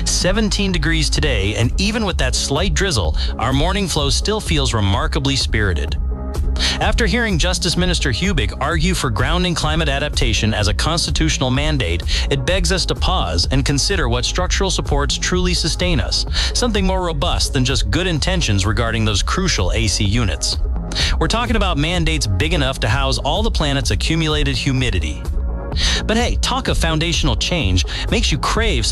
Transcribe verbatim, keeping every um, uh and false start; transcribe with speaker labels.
Speaker 1: It's seventeen degrees today, and even with that slight drizzle, our morning flow still feels remarkably spirited. After hearing Justice Minister Hubig argue for grounding climate adaptation as a constitutional mandate, it begs us to pause and consider what structural supports truly sustain us, something more robust than just good intentions regarding those crucial A C units. We're talking about mandates big enough to house all the planet's accumulated humidity. But hey, talk of foundational change makes you crave